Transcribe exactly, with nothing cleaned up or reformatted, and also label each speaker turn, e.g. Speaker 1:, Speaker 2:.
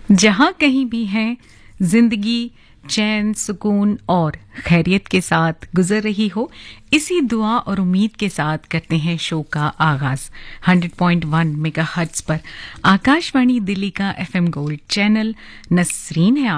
Speaker 1: जहां कहीं भी हैं, जिंदगी चैन, सुकून और खैरियत के साथ गुजर रही हो, इसी दुआ और उम्मीद के साथ करते हैं शो का आगाज। सौ पॉइंट वन मेगाहर्ट्ज पर आकाशवाणी दिल्ली का एफएम गोल्ड चैनल। नसरीन है